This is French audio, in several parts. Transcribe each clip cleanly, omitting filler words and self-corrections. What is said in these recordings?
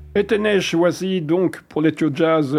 Était choisi donc pour l'Ethio Jazz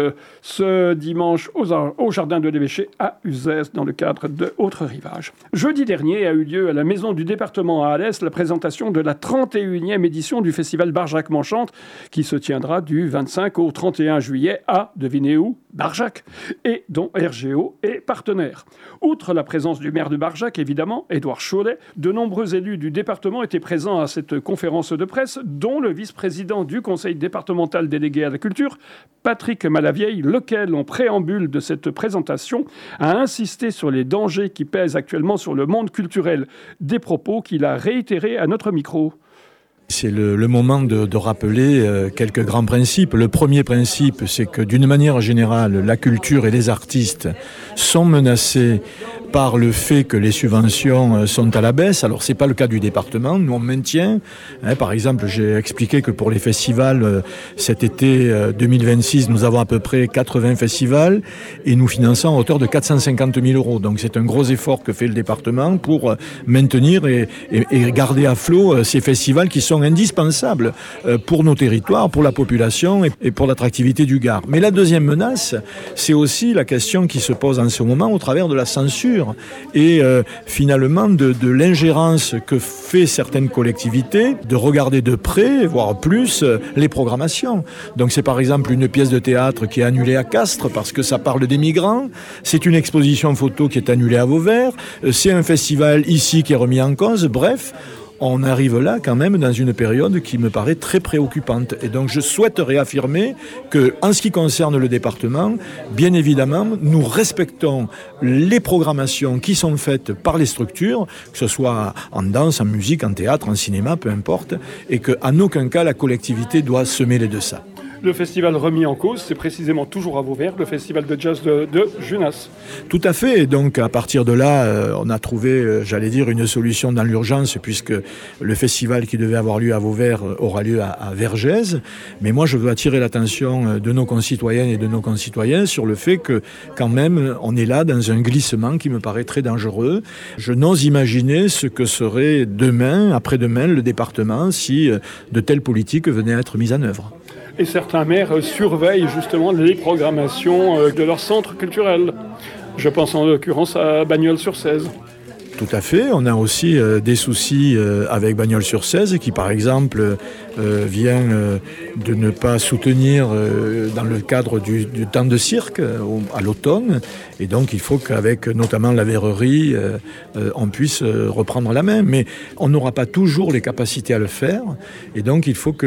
ce dimanche au Jardin de l'Évêché à Uzès dans le cadre de Autres Rivages. Jeudi dernier a eu lieu à la Maison du département à Alès la présentation de la 31e édition du festival Barjac M'enchante qui se tiendra du 25 au 31 juillet à, devinez où, Barjac, et dont RGO est partenaire. Outre la présence du maire de Barjac, évidemment, Édouard Cholet, de nombreux élus du département étaient présents à cette conférence de presse, dont le vice-président du conseil départemental délégué à la culture, Patrick Malavieille, lequel, en préambule de cette présentation, a insisté sur les dangers qui pèsent actuellement sur le monde culturel, des propos qu'il a réitérés à notre micro. C'est le moment de rappeler quelques grands principes. Le premier principe, c'est que d'une manière générale, la culture et les artistes sont menacés par le fait que les subventions sont à la baisse. Alors, c'est pas le cas du département. Nous, on maintient. Par exemple, j'ai expliqué que pour les festivals, cet été 2026, nous avons à peu près 80 festivals et nous finançons à hauteur de 450 000 euros. Donc, c'est un gros effort que fait le département pour maintenir et garder à flot ces festivals qui sont indispensables pour nos territoires, pour la population et pour l'attractivité du Gard. Mais la deuxième menace, c'est aussi la question qui se pose en ce moment au travers de la censure et finalement de l'ingérence que fait certaines collectivités de regarder de près, voire plus, les programmations. Donc c'est par exemple une pièce de théâtre qui est annulée à Castres parce que ça parle des migrants, c'est une exposition photo qui est annulée à Vauvert, c'est un festival ici qui est remis en cause, bref. On arrive là quand même dans une période qui me paraît très préoccupante. Et donc je souhaite réaffirmer que, en ce qui concerne le département, bien évidemment, nous respectons les programmations qui sont faites par les structures, que ce soit en danse, en musique, en théâtre, en cinéma, peu importe, et qu'en aucun cas la collectivité doit se mêler de ça. Le festival remis en cause, c'est précisément toujours à Vauvert, le festival de jazz de Junas. Tout à fait. Et donc, à partir de là, on a trouvé, j'allais dire, une solution dans l'urgence, puisque le festival qui devait avoir lieu à Vauvert aura lieu à Vergès. Mais moi, je veux attirer l'attention de nos concitoyennes et de nos concitoyens sur le fait que, quand même, on est là dans un glissement qui me paraît très dangereux. Je n'ose imaginer ce que serait demain, après-demain, le département si de telles politiques venaient à être mises en œuvre. Et certains maires surveillent justement les programmations de leur centre culturel. Je pense en l'occurrence à Bagnols-sur-Cèze. Tout à fait. On a aussi des soucis avec Bagnols-sur-Cèze qui, par exemple, vient de ne pas soutenir dans le cadre du temps de cirque à l'automne. Et donc, il faut qu'avec notamment la verrerie, on puisse reprendre la main. Mais on n'aura pas toujours les capacités à le faire. Et donc, il faut que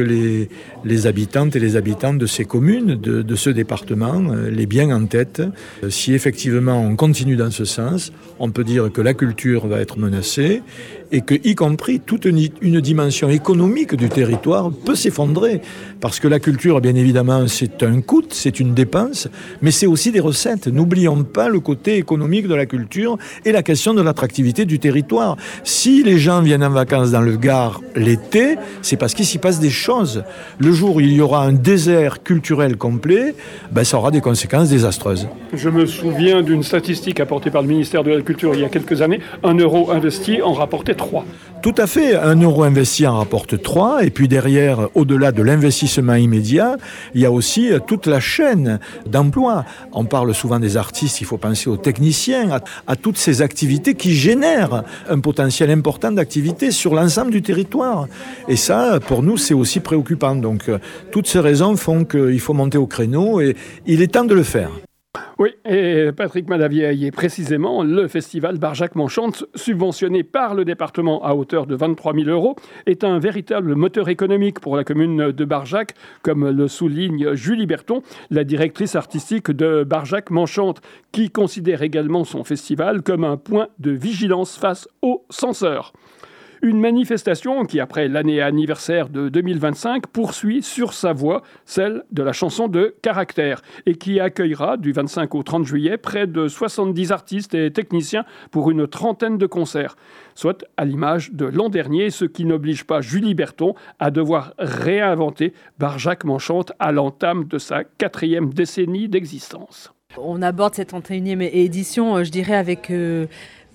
les habitantes et les habitants de ces communes, de ce département, l'aient bien en tête. Si effectivement on continue dans ce sens, on peut dire que la culture va être menacée et que, y compris, toute une dimension économique du territoire peut s'effondrer. Parce que la culture, bien évidemment, c'est un coût, c'est une dépense, mais c'est aussi des recettes. N'oublions pas le côté économique de la culture et la question de l'attractivité du territoire. Si les gens viennent en vacances dans le Gard l'été, c'est parce qu'il s'y passe des choses. Le jour où il y aura un désert culturel complet, ça aura des conséquences désastreuses. Je me souviens d'une statistique apportée par le ministère de la Culture il y a quelques années. 1 euro investi en rapportait 3. Tout à fait. 1 euro investi en rapporte 3. Et puis derrière, au-delà de l'investissement immédiat, il y a aussi toute la chaîne d'emploi. On parle souvent des artistes, il faut penser aux techniciens, à toutes ces activités qui génèrent un potentiel important d'activité sur l'ensemble du territoire. Et ça, pour nous, c'est aussi préoccupant. Donc, toutes ces raisons font qu'il faut monter au créneau et il est temps de le faire. Oui, et Patrick Malavieille est précisément le festival Barjac M'enchante, subventionné par le département à hauteur de 23 000 euros, est un véritable moteur économique pour la commune de Barjac, comme le souligne Julie Berton, la directrice artistique de Barjac M'enchante, qui considère également son festival comme un point de vigilance face aux censeurs. Une manifestation qui, après l'année anniversaire de 2025, poursuit sur sa voie celle de la chanson de caractère et qui accueillera du 25 au 30 juillet près de 70 artistes et techniciens pour une trentaine de concerts, soit à l'image de l'an dernier, ce qui n'oblige pas Julie Berton à devoir réinventer Barjac M'enchante à l'entame de sa 4e décennie d'existence. On aborde cette 31e édition, je dirais, avec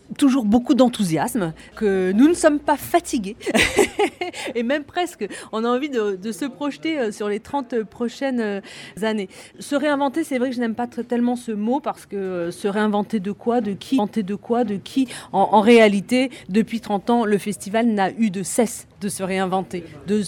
toujours beaucoup d'enthousiasme, que nous ne sommes pas fatigués et même presque on a envie de se projeter sur les 30 prochaines années. Se réinventer, c'est vrai que je n'aime pas tellement ce mot parce que se réinventer de quoi, de qui, en réalité, depuis 30 ans, le festival n'a eu de cesse de se réinventer, de